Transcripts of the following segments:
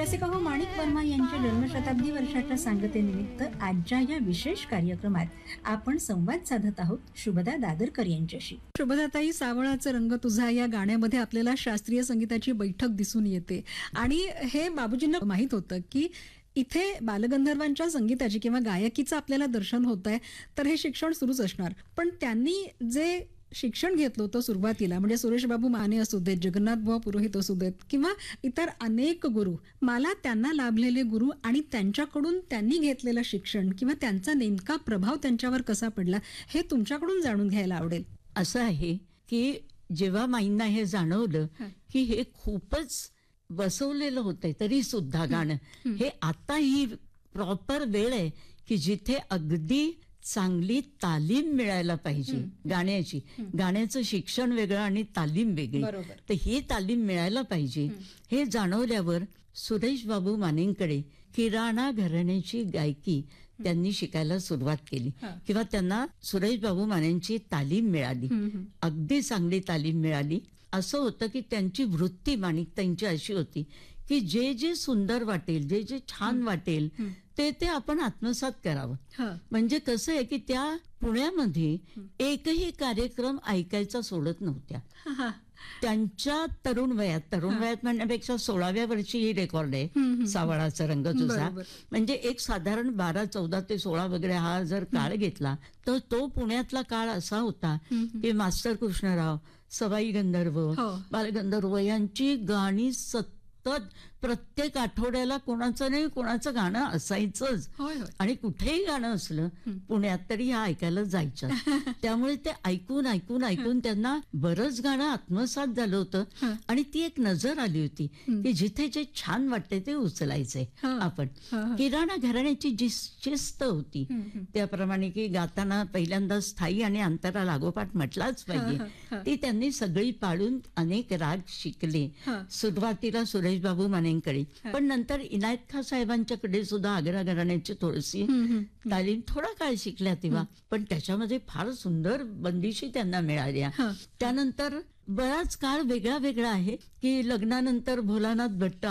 रसिका हो, माणिक वर्मा यांच्या जन्मशताब्दी वर्षाच्या सांगतेनिमित्त आजच्या या विशेष कार्यक्रमात आपण संवाद साधत आहोत शुभदा दादरकर यांच्याशी. शुभदाताई, सावळाचा रंग तुझा या गाण्यामध्ये आपल्याला शास्त्रीय संगीताची बैठक दिसून येते आणि हे बाबूजींना माहित होतं की इथे बालगंधर्वांच्या संगीताची किंवा गायकीचं आपल्याला दर्शन होत आहे, तर हे शिक्षण सुरूच असणार. पण त्यांनी जे शिक्षण घेतलं होतं सुरुवातीला, म्हणजे सुरेश बाबू माने असू देत, जगन्नाथ बुवा पुरोहित असू देत किंवा इतर अनेक गुरु, मला त्यांना लाभलेले गुरु आणि त्यांच्याकडून त्यांनी घेतलेलं शिक्षण किंवा त्यांचा नेमका प्रभाव त्यांच्यावर कसा पडला हे तुमच्याकडून जाणून घ्यायला आवडेल. असं आहे की जेव्हा माईंना हे जाणवलं की हे खूपच बसवलेलं होतंय तरी सुद्धा गाणं हे आता ही प्रॉपर वेळ आहे की जिथे अगदी चांगली तालीम मिळायला पाहिजे गाण्याची. गाण्याचं शिक्षण वेगळं आणि तालीम वेगळी, तर ही तालीम मिळायला पाहिजे हे जाणवल्यावर सुरेश बाबू मानेंकडे किराणा घराण्याची गायकी त्यांनी शिकायला सुरुवात केली किंवा त्यांना सुरेश बाबू मानेंची तालीम मिळाली, अगदी चांगली तालीम मिळाली. असं होतं की त्यांची वृत्ती माणिकताईंची अशी होती की जे जे सुंदर वाटेल, जे जे छान वाटेल ते ते आपण आत्मसात करावं. म्हणजे कसं आहे की त्या पुण्यामध्ये एकही कार्यक्रम ऐकायचा सोडत नव्हत्या. त्यांच्या तरुण वयात म्हणण्यापेक्षा 16व्या वर्षी ही रेकॉर्ड आहे सावळाचा रंग तुझा. म्हणजे एक साधारण 12, 14 ते 16 वगैरे हा जर काळ घेतला तर तो पुण्यातला काळ असा होता की मास्टर कृष्णराव, सवाई गंधर्व, बालगंधर्व यांची गाणी सतत प्रत्येक आठवड्याला कोणाचं नाही कोणाचं गाणं असायचंच. आणि कुठेही गाणं असलं पुण्यात तरी ह्या ऐकायला जायचं. त्यामुळे ते ऐकून ऐकून ऐकून त्यांना बरंच गाणं आत्मसात झालं होतं आणि ती एक नजर आली होती की जिथे जे छान वाटते ते उचलायचंय आपण. किराणा घराण्याची जी शिस्त होती त्याप्रमाणे की गाताना पहिल्यांदा स्थायी आणि अंतरा लागोपाठ म्हटलाच पाहिजे, ती त्यांनी सगळी पाळून अनेक राग शिकले. सुरुवातीला सुरेश बाबू माने, पण नंतर इनायत खां साहेबांच्याकडे सुद्धा आग्रा घराण्याची थोडीशी तालीम थोडा काळ शिकल्या तेव्हा, पण त्याच्यामध्ये फार सुंदर बंदिशी त्यांना मिळाल्या. त्यानंतर बराच काळ वेगळा वेगळा आहे की लग्नानंतर भोलानाथ भट्ट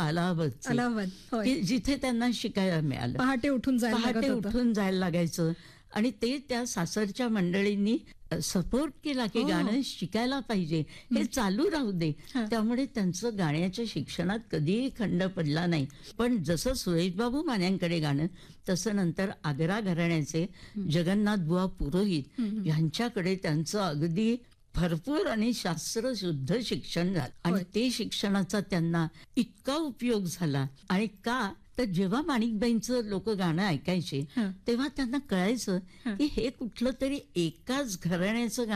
अलाहाबाद जिथे त्यांना शिकायला मिळालं. पहाटे उठून जायला लागायचं आणि ते त्या सासरच्या मंडळींनी सपोर्ट केला की गाणं शिकायला पाहिजे, हे चालू राहू दे. त्यामुळे त्यांचं गाण्याच्या शिक्षणात कधीही खंड पडला नाही. पण जसं सुरेशबाबू मान्यांकडे गाणं तसं नंतर आग्रा घराण्याचे जगन्नाथ बुवा पुरोहित यांच्याकडे त्यांचं अगदी भरपूर आणि शास्त्रशुद्ध शिक्षण झालं आणि ते शिक्षणाचा त्यांना इतका उपयोग झाला. आणि का तर जेव्हा माणिकबाईंचं लोक गाणं ऐकायचे तेव्हा त्यांना कळायचं की हे कुठलं तरी एकाच घराण्याचं